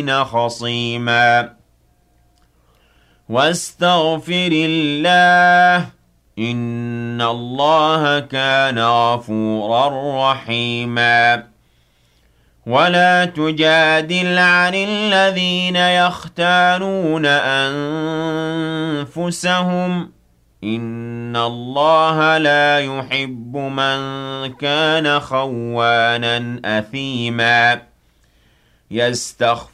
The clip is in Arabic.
خصيما واستغفر الله إن الله كان غفورا رحيما ولا تجادل عن الذين يختانون أنفسهم إن الله لا يحب من كان خوانا أثيما